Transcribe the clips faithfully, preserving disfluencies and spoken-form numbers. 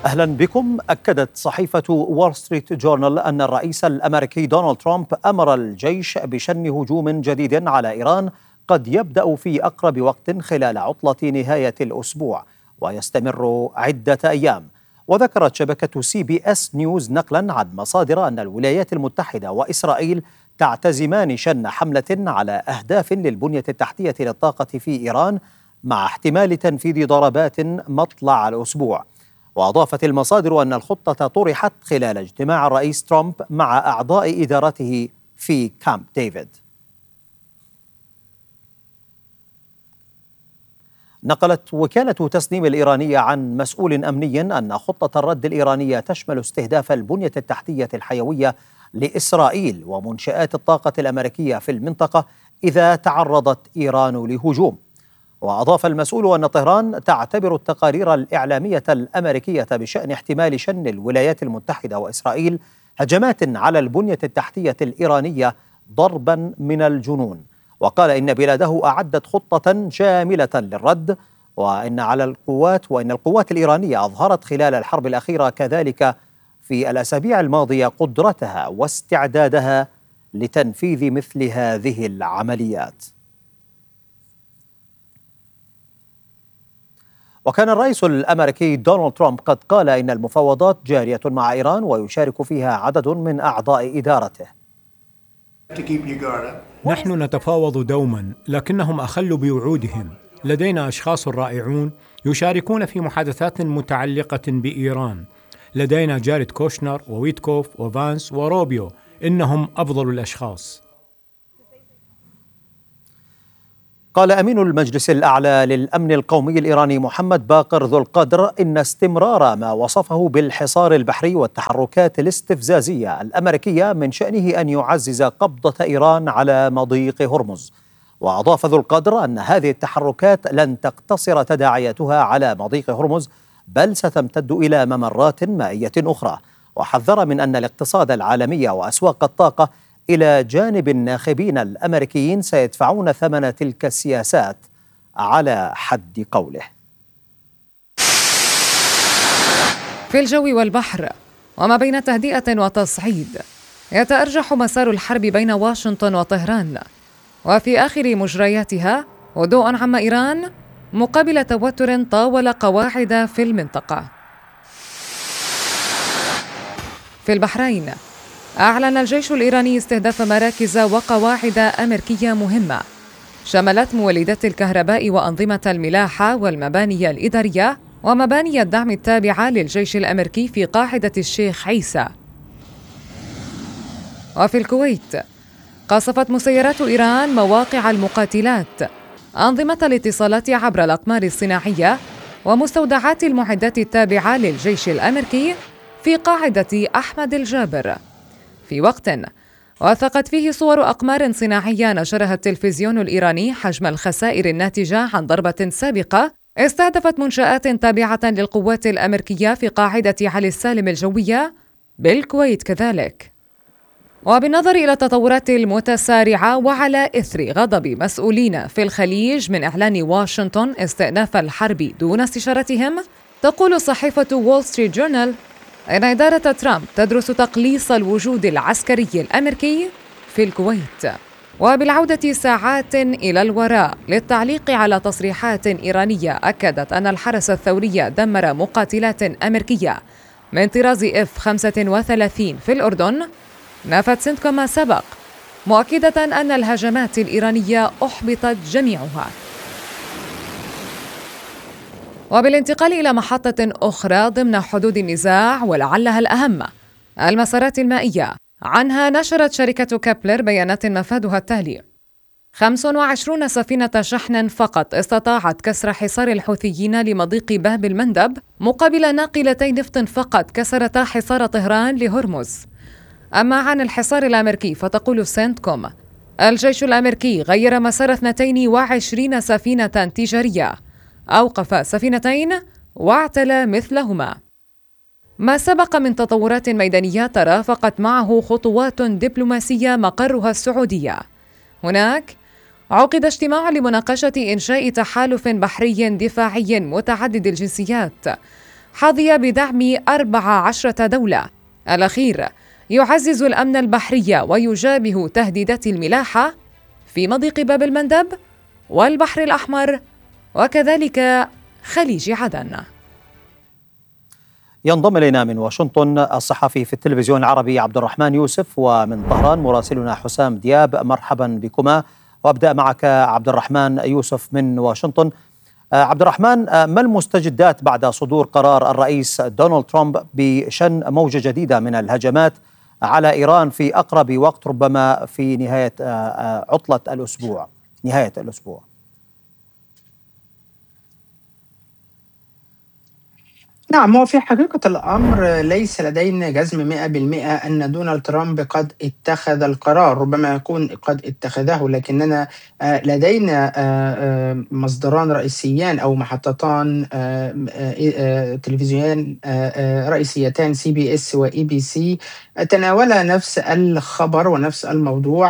أهلا بكم. أكدت صحيفة وول ستريت جورنال أن الرئيس الأمريكي دونالد ترامب أمر الجيش بشن هجوم جديد على إيران قد يبدأ في أقرب وقت خلال عطلة نهاية الأسبوع ويستمر عدة أيام. وذكرت شبكة سي بي اس نيوز نقلا عن مصادر أن الولايات المتحدة وإسرائيل تعتزمان شن حملة على أهداف للبنية التحتية للطاقة في إيران مع احتمال تنفيذ ضربات مطلع الأسبوع. وأضافت المصادر أن الخطة طرحت خلال اجتماع الرئيس ترامب مع أعضاء إدارته في كامب ديفيد. نقلت وكالة تسنيم الإيرانية عن مسؤول أمني أن خطة الرد الإيرانية تشمل استهداف البنية التحتية الحيوية لإسرائيل ومنشآت الطاقة الأمريكية في المنطقة إذا تعرضت إيران لهجوم. وأضاف المسؤول أن طهران تعتبر التقارير الإعلامية الأمريكية بشأن احتمال شن الولايات المتحدة وإسرائيل هجمات على البنية التحتية الإيرانية ضربا من الجنون. وقال إن بلاده أعدت خطة شاملة للرد وإن على القوات وإن القوات الإيرانية أظهرت خلال الحرب الأخيرة كذلك في الأسابيع الماضية قدرتها واستعدادها لتنفيذ مثل هذه العمليات. وكان الرئيس الأمريكي دونالد ترامب قد قال إن المفاوضات جارية مع إيران ويشارك فيها عدد من أعضاء إدارته. نحن نتفاوض دوما لكنهم أخلوا بوعودهم. لدينا أشخاص رائعون يشاركون في محادثات متعلقة بإيران. لدينا جاريد كوشنر وويتكوف وفانس وروبيو، إنهم أفضل الأشخاص. قال أمين المجلس الأعلى للأمن القومي الإيراني محمد باقر ذو القدر إن استمرار ما وصفه بالحصار البحري والتحركات الاستفزازية الأمريكية من شأنه أن يعزز قبضة إيران على مضيق هرمز. وأضاف ذو القدر أن هذه التحركات لن تقتصر تداعياتها على مضيق هرمز بل ستمتد إلى ممرات مائية أخرى. وحذر من أن الاقتصاد العالمي وأسواق الطاقة إلى جانب الناخبين الأمريكيين سيدفعون ثمن تلك السياسات على حد قوله. في الجو والبحر وما بين تهدئة وتصعيد يتأرجح مسار الحرب بين واشنطن وطهران، وفي آخر مجرياتها هدوء عم إيران مقابل توتر طاول قواعد في المنطقة. في البحرين أعلن الجيش الإيراني استهداف مراكز وقواعد أمريكية مهمة شملت مولدات الكهرباء وأنظمة الملاحة والمباني الإدارية ومباني الدعم التابعة للجيش الأمريكي في قاعدة الشيخ عيسى. وفي الكويت قصفت مسيرات إيران مواقع المقاتلات، أنظمة الاتصالات عبر الأقمار الصناعية ومستودعات المعدات التابعة للجيش الأمريكي في قاعدة أحمد الجابر، في وقت وثقت فيه صور أقمار صناعية نشرها التلفزيون الإيراني حجم الخسائر الناتجة عن ضربة سابقة استهدفت منشآت تابعة للقوات الأمريكية في قاعدة علي السالم الجوية بالكويت كذلك. وبالنظر إلى التطورات المتسارعة وعلى إثر غضب مسؤولين في الخليج من إعلان واشنطن استئناف الحرب دون استشارتهم، تقول صحيفة وول ستريت جورنال إن إدارة ترامب تدرس تقليص الوجود العسكري الأمريكي في الكويت. وبالعودة ساعات إلى الوراء للتعليق على تصريحات إيرانية أكدت أن الحرس الثوري دمر مقاتلات أمريكية من طراز إف خمسة وثلاثين في الأردن، نفت سنتكوم ما سبق مؤكدة أن الهجمات الإيرانية أحبطت جميعها. وبالانتقال إلى محطة أخرى ضمن حدود النزاع ولعلها الأهم، المسارات المائية، عنها نشرت شركة كابلر بيانات مفادها التالي: خمس وعشرين سفينة شحن فقط استطاعت كسر حصار الحوثيين لمضيق باب المندب، مقابل ناقلتي نفط فقط كسرتا حصار طهران لهرمز. أما عن الحصار الأمريكي فتقول سنتكوم الجيش الأمريكي غير مسار اثنتين وعشرين سفينة تجارية، أوقف سفينتين واعتلى مثلهما. ما سبق من تطورات ميدانية ترافقت معه خطوات دبلوماسية مقرها السعودية. هناك عقد اجتماع لمناقشة إنشاء تحالف بحري دفاعي متعدد الجنسيات حظي بدعم أربع عشرة دولة. الأخير يعزز الأمن البحري ويجابه تهديدات الملاحة في مضيق باب المندب والبحر الأحمر وكذلك خليج عدن. ينضم إلينا من واشنطن الصحفي في التلفزيون العربي عبد الرحمن يوسف، ومن طهران مراسلنا حسام دياب. مرحبا بكما، وأبدأ معك عبد الرحمن يوسف من واشنطن. عبد الرحمن، ما المستجدات بعد صدور قرار الرئيس دونالد ترامب بشن موجة جديدة من الهجمات على إيران في أقرب وقت، ربما في نهاية عطلة الأسبوع نهاية الأسبوع؟ نعم، هو في حقيقة الأمر ليس لدينا جزم مئة بالمئة أن دونالد ترامب قد اتخذ القرار، ربما يكون قد اتخذه، لكننا آه، لدينا آه، آه، مصدران رئيسيان أو محطتان آه، آه، آه، تلفزيونيان آه، آه، رئيسيتان، سي بي اس وإي بي سي، تناولا نفس الخبر ونفس الموضوع،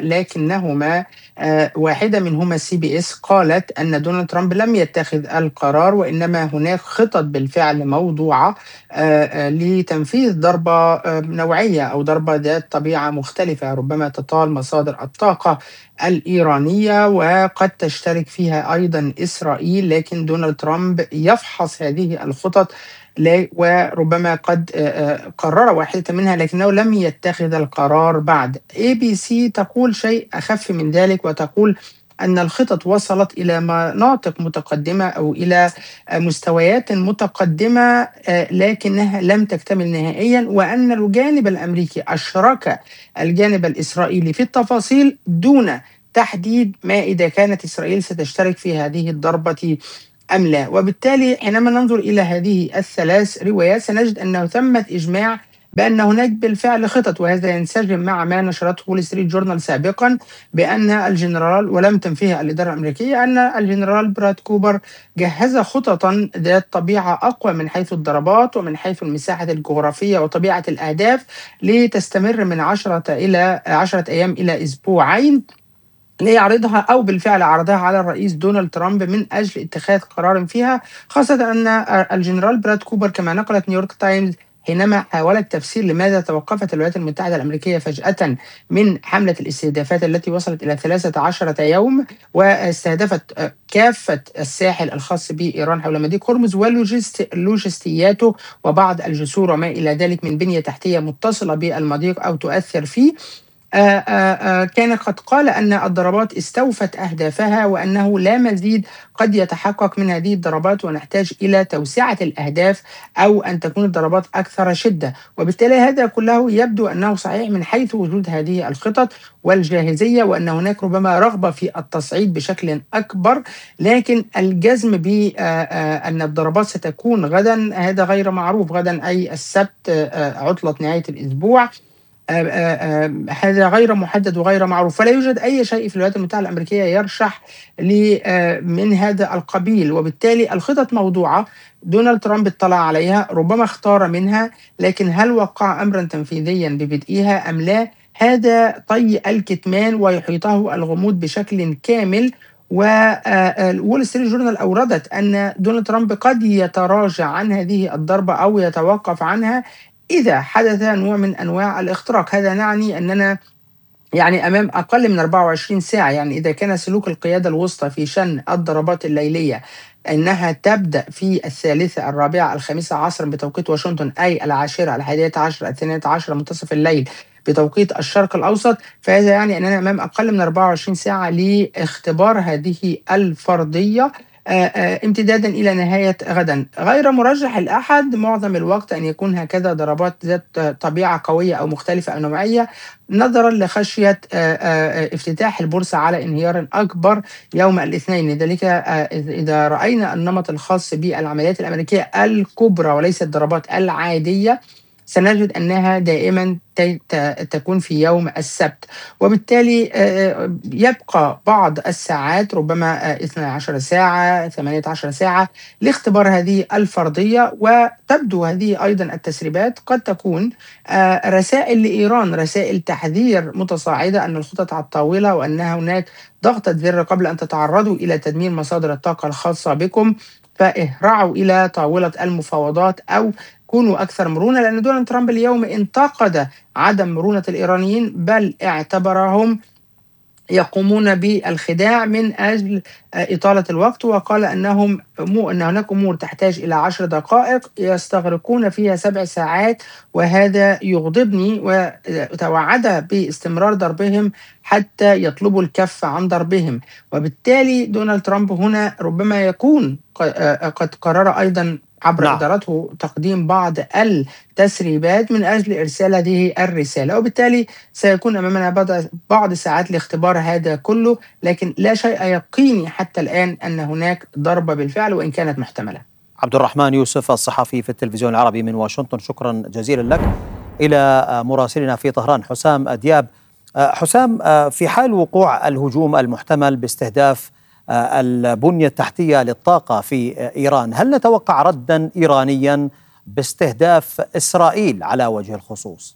ولكنهما آه، واحدة منهما سي بي اس قالت أن دونالد ترامب لم يتخذ القرار، وإنما هناك خطط بالفعل موضوعة آه، آه، لتنفيذ ضربة آه، نوعية أو ضربة ذات طبيعة مختلفة، ربما تطال مصادر الطاقة الإيرانية وقد تشترك فيها أيضا إسرائيل، لكن دونالد ترامب يفحص هذه الخطط لا- وربما قد آه، آه، قرر واحدة منها لكنه لم يتخذ القرار بعد. اي بي سي تقول شيء أخف من ذلك، وتقول أن الخطط وصلت إلى مناطق متقدمة أو إلى آه، مستويات متقدمة، آه، لكنها لم تكتمل نهائيا، وأن الجانب الأمريكي أشرك الجانب الإسرائيلي في التفاصيل دون تحديد ما إذا كانت إسرائيل ستشترك في هذه الضربة أم لا. وبالتالي حينما ننظر إلى هذه الثلاث روايات سنجد أنه ثمة إجماع بأن هناك بالفعل خطط، وهذا ينسجم مع ما نشرته وول ستريت جورنال سابقا بأن الجنرال، ولم تنفيها الإدارة الأمريكية، أن الجنرال براد كوبر جهز خططا ذات طبيعة أقوى من حيث الضربات ومن حيث المساحة الجغرافية وطبيعة الأهداف، لتستمر من عشرة إلى عشرة أيام إلى أسبوعين، ليعرضها أو بالفعل عرضها على الرئيس دونالد ترامب من أجل اتخاذ قرار فيها، خاصة أن الجنرال براد كوبر كما نقلت نيويورك تايمز حينما حاولت تفسير لماذا توقفت الولايات المتحدة الأمريكية فجأة من حملة الاستهدافات التي وصلت إلى ثلاثة عشر يوم واستهدفت كافة الساحل الخاص بإيران حول مضيق هرمز ولوجستياته وبعض الجسور وما إلى ذلك من بنية تحتية متصلة بالمضيق أو تؤثر فيه، آآ آآ كان قد قال أن الضربات استوفت أهدافها، وأنه لا مزيد قد يتحقق من هذه الضربات، ونحتاج إلى توسعة الأهداف أو أن تكون الضربات أكثر شدة. وبالتالي هذا كله يبدو أنه صحيح من حيث وجود هذه الخطط والجاهزية، وأن هناك ربما رغبة في التصعيد بشكل أكبر، لكن الجزم بأن الضربات ستكون غدا هذا غير معروف. غدا أي السبت عطلة نهاية الأسبوع، آه، آه، آه، هذا غير محدد وغير معروف، فلا يوجد أي شيء في الولايات المتحدة الأمريكية يرشح لي آه، من هذا القبيل. وبالتالي الخطط موضوعة، دونالد ترامب اطلع عليها، ربما اختار منها، لكن هل وقع أمرا تنفيذيا ببدئها أم لا؟ هذا طي الكتمان ويحيطه الغموض بشكل كامل. وول ستريت جورنال أوردت أن دونالد ترامب قد يتراجع عن هذه الضربة أو يتوقف عنها إذا حدث نوع من أنواع الاختراق. هذا يعني أننا يعني أمام أقل من أربعة وعشرين ساعة، يعني إذا كان سلوك القيادة الوسطى في شن الضربات الليلية أنها تبدأ في الثالثة الرابعة الخامسة عصرا بتوقيت واشنطن، أي العاشرة الحادية عشر الثانية عشر منتصف الليل بتوقيت الشرق الأوسط، فهذا يعني أننا أمام أقل من أربعة وعشرين ساعة لاختبار هذه الفرضية آه، آه، امتدادا إلى نهاية غدا. غير مرجح الأحد معظم الوقت أن يكون هكذا ضربات ذات طبيعة قوية أو مختلفة أو نوعية، نظرا لخشية آه، آه، افتتاح البورصة على انهيار أكبر يوم الاثنين. لذلك آه، إذا رأينا النمط الخاص بالعمليات الأمريكية الكبرى وليس الضربات العادية، سنجد أنها دائما تكون في يوم السبت. وبالتالي يبقى بعض الساعات، ربما اثنتي عشرة ساعة ثمانية عشر ساعة، لاختبار هذه الفرضية. وتبدو هذه أيضا التسريبات قد تكون رسائل لإيران، رسائل تحذير متصاعدة أن الخطط على الطاولة، وأن هناك ضغطة زر قبل أن تتعرضوا إلى تدمير مصادر الطاقة الخاصة بكم. فاهرعوا إلى طاولة المفاوضات أو كونوا أكثر مرونة، لأن دونالد ترامب اليوم انتقد عدم مرونة الإيرانيين، بل اعتبرهم يقومون بالخداع من أجل آه، إطالة الوقت، وقال أنهم مو أن هناك أمور تحتاج إلى عشر دقائق يستغرقون فيها سبع ساعات، وهذا يغضبني. وتوعد باستمرار ضربهم حتى يطلبوا الكف عن ضربهم. وبالتالي دونالد ترامب هنا ربما يكون ق- آه، قد قرر أيضا عبر نعم. إدارته تقديم بعض التسريبات من أجل إرسال هذه الرسالة، وبالتالي سيكون أمامنا بعض بعض الساعات لاختبار هذا كله، لكن لا شيء يقيني حتى الآن أن هناك ضربة بالفعل وإن كانت محتملة. عبد الرحمن يوسف الصحفي في التلفزيون العربي من واشنطن، شكرا جزيلا لك. إلى مراسلنا في طهران حسام دياب. حسام، في حال وقوع الهجوم المحتمل باستهداف البنية التحتية للطاقة في إيران، هل نتوقع ردا إيرانيا باستهداف إسرائيل على وجه الخصوص؟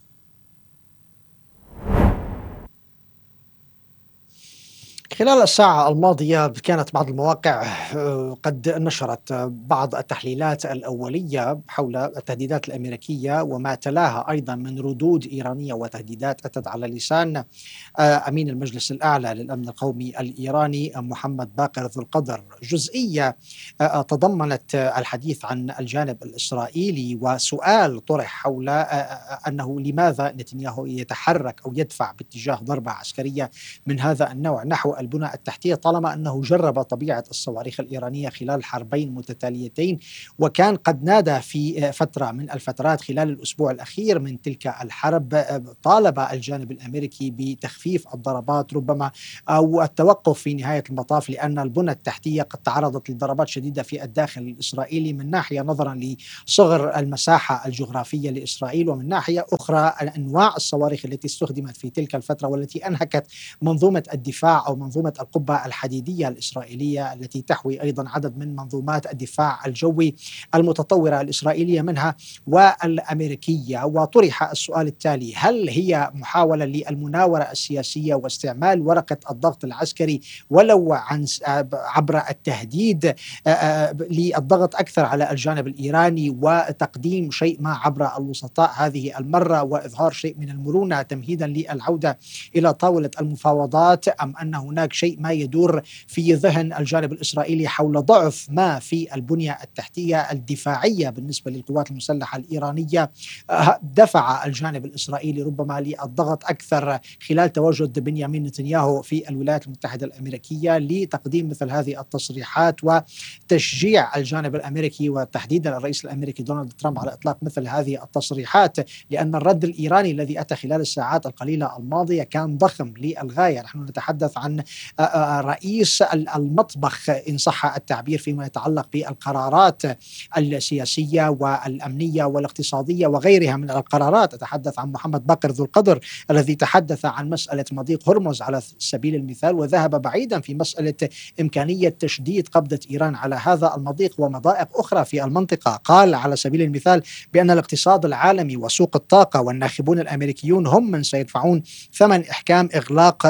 خلال الساعة الماضية كانت بعض المواقع آه، قد نشرت آه، بعض التحليلات الأولية حول التهديدات الأمريكية وما تلاها أيضا من ردود إيرانية وتهديدات أتت على لسان آه، أمين المجلس الأعلى للأمن القومي الإيراني محمد باقر ذو القدر. جزئية آه، آه، تضمنت آه، الحديث عن الجانب الإسرائيلي، وسؤال طرح حول آه، آه، أنه لماذا نتنياهو يتحرك أو يدفع باتجاه ضربة عسكرية من هذا النوع نحو البنى التحتية، طالما أنه جرب طبيعة الصواريخ الإيرانية خلال حربين متتاليتين، وكان قد نادى في فترة من الفترات خلال الأسبوع الأخير من تلك الحرب، طالب الجانب الأمريكي بتخفيف الضربات ربما أو التوقف في نهاية المطاف، لأن البنى التحتية قد تعرضت لضربات شديدة في الداخل الإسرائيلي، من ناحية نظرا لصغر المساحة الجغرافية لإسرائيل، ومن ناحية أخرى أنواع الصواريخ التي استخدمت في تلك الفترة والتي أنهكت منظومة الدفاع أو منظومة القبة الحديدية الإسرائيلية التي تحوي أيضا عدد من منظومات الدفاع الجوي المتطورة الإسرائيلية منها والأمريكية. وطرح السؤال التالي: هل هي محاولة للمناورة السياسية واستعمال ورقة الضغط العسكري ولو عن عبر التهديد للضغط أكثر على الجانب الإيراني وتقديم شيء ما عبر الوسطاء هذه المرة وإظهار شيء من المرونة تمهيدا للعودة إلى طاولة المفاوضات، أم أن هناك شيء ما يدور في ذهن الجانب الإسرائيلي حول ضعف ما في البنية التحتية الدفاعية بالنسبة للقوات المسلحة الإيرانية دفع الجانب الإسرائيلي ربما للضغط أكثر خلال تواجد بنيامين نتنياهو في الولايات المتحدة الأمريكية لتقديم مثل هذه التصريحات وتشجيع الجانب الأمريكي وتحديدا الرئيس الأمريكي دونالد ترامب على إطلاق مثل هذه التصريحات، لأن الرد الإيراني الذي أتى خلال الساعات القليلة الماضية كان ضخم للغاية. نحن نتحدث عن رئيس المطبخ إن صح التعبير فيما يتعلق بالقرارات السياسية والأمنية والاقتصادية وغيرها من القرارات. أتحدث عن محمد باقر ذو القدر الذي تحدث عن مسألة مضيق هرمز على سبيل المثال، وذهب بعيدا في مسألة إمكانية تشديد قبضة إيران على هذا المضيق ومضائق أخرى في المنطقة. قال على سبيل المثال بأن الاقتصاد العالمي وسوق الطاقة والناخبون الأمريكيون هم من سيدفعون ثمن إحكام إغلاق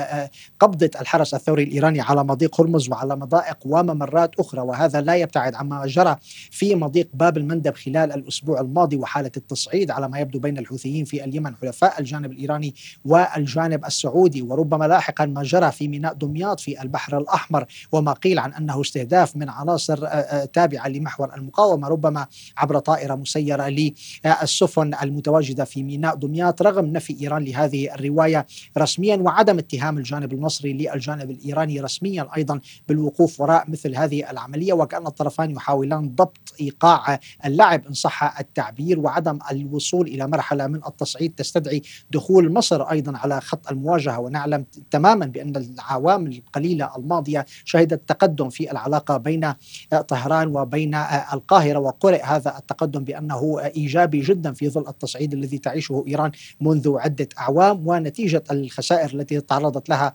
قبضة الحرس الثوري الإيراني على مضيق هرمز وعلى مضائق وممرات أخرى، وهذا لا يبتعد عما جرى في مضيق باب المندب خلال الأسبوع الماضي وحالة التصعيد على ما يبدو بين الحوثيين في اليمن حلفاء الجانب الإيراني والجانب السعودي، وربما لاحقا ما جرى في ميناء دمياط في البحر الأحمر وما قيل عن أنه استهداف من عناصر تابعة لمحور المقاومة ربما عبر طائرة مسيرة للسفن المتواجدة في ميناء دمياط، رغم نفي إيران لهذه الرواية رسميا وعدم اتهام الجانب المصري للجانب الإيراني رسميا أيضا بالوقوف وراء مثل هذه العملية، وكأن الطرفان يحاولان ضبط إيقاع اللعب إن صح التعبير وعدم الوصول إلى مرحلة من التصعيد تستدعي دخول مصر أيضا على خط المواجهة. ونعلم تماما بأن العوامل القليلة الماضية شهدت تقدم في العلاقة بين طهران وبين القاهرة، وقرئ هذا التقدم بأنه إيجابي جدا في ظل التصعيد الذي تعيشه إيران منذ عدة أعوام ونتيجة الخسائر التي تعرضت لها على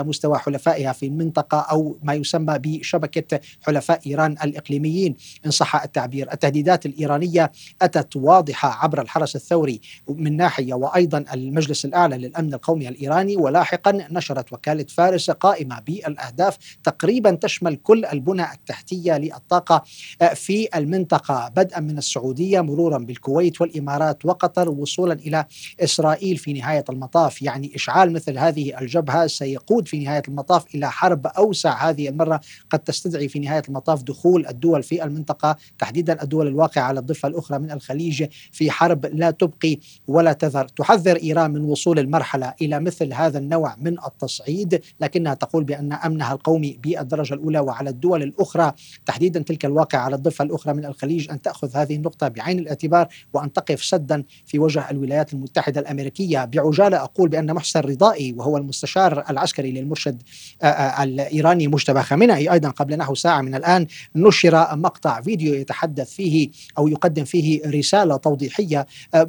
على مستوى حلفائها في المنطقة أو ما يسمى بشبكة حلفاء إيران الإقليميين إن صح التعبير. التهديدات الإيرانية أتت واضحة عبر الحرس الثوري من ناحية، وأيضا المجلس الأعلى للأمن القومي الإيراني، ولاحقا نشرت وكالة فارس قائمة بالأهداف تقريبا تشمل كل البنى التحتية للطاقة في المنطقة، بدءا من السعودية مرورا بالكويت والإمارات وقطر وصولا إلى إسرائيل في نهاية المطاف. يعني إشعال مثل هذه الجبهة سيقود في نهاية المطاف إلى حرب أوسع هذه المرة، قد تستدعي في نهاية المطاف دخول الدول في المنطقة، تحديدا الدول الواقعة على الضفة الأخرى من الخليج، في حرب لا تبقي ولا تذر. تحذر إيران من وصول المرحلة إلى مثل هذا النوع من التصعيد، لكنها تقول بأن أمنها القومي بالدرجة الأولى، وعلى الدول الأخرى تحديدا تلك الواقعة على الضفة الأخرى من الخليج أن تأخذ هذه النقطة بعين الاعتبار وأن تقف سدا في وجه الولايات المتحدة الأمريكية. بعجالة أقول بأن محسن رضائي وهو المستشار العسكري للمرشد الإيراني مجتبى خامنئي أيضا قبل نحو ساعة من الآن نشر مقطع فيديو يتحدث فيه أو يقدم فيه رسالة توضيحية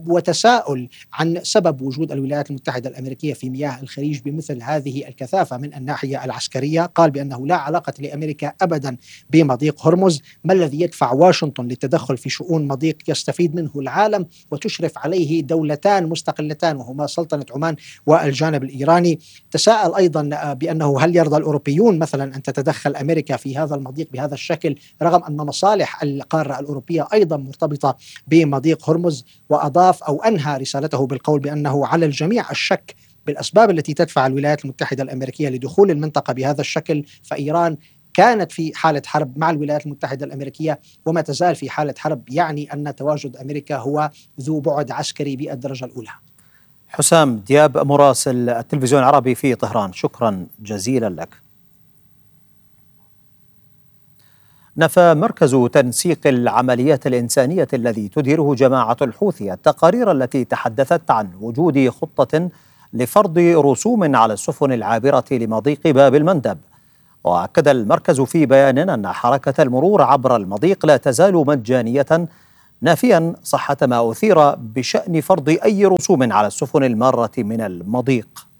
وتساؤل عن سبب وجود الولايات المتحدة الأمريكية في مياه الخليج بمثل هذه الكثافة من الناحية العسكرية. قال بأنه لا علاقة لأمريكا أبدا بمضيق هرمز، ما الذي يدفع واشنطن للتدخل في شؤون مضيق يستفيد منه العالم وتشرف عليه دولتان مستقلتان وهما سلطنة عمان والجانب الإيراني. تساءل أيضا بأنه هل يرضى الأوروبيون مثلا أن تتدخل أمريكا في هذا المضيق بهذا الشكل، رغم أن مصالح القارة الأوروبية أيضا مرتبطة بمضيق هرمز. وأضاف أو أنهى رسالته بالقول بأنه على الجميع الشك بالأسباب التي تدفع الولايات المتحدة الأمريكية لدخول المنطقة بهذا الشكل، فإيران كانت في حالة حرب مع الولايات المتحدة الأمريكية وما تزال في حالة حرب، يعني أن تواجد أمريكا هو ذو بعد عسكري بالدرجة الأولى. حسام دياب مراسل التلفزيون العربي في طهران، شكرا جزيلا لك. نفى مركز تنسيق العمليات الإنسانية الذي تديره جماعة الحوثي التقارير التي تحدثت عن وجود خطة لفرض رسوم على السفن العابرة لمضيق باب المندب. وأكد المركز في بيان أن حركة المرور عبر المضيق لا تزال مجانية، نافيا صحة ما أثير بشأن فرض أي رسوم على السفن المارة من المضيق.